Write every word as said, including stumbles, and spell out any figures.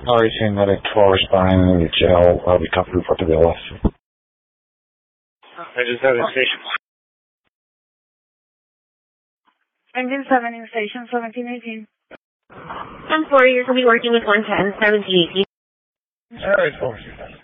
Already seen that at Forest Spine in the jail. I'll be covered report to the L S. I just have a station. Engine seven in station seventeen eighteen. ten four, you're going to be working with one ten, seventy eighty. Alright, four.